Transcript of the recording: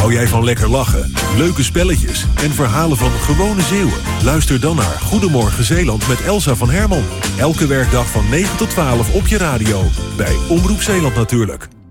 Hou jij van lekker lachen, leuke spelletjes en verhalen van gewone Zeeuwen? Luister dan naar Goedemorgen Zeeland met Elsa van Herman. Elke werkdag van 9 tot 12 op je radio. Bij Omroep Zeeland natuurlijk.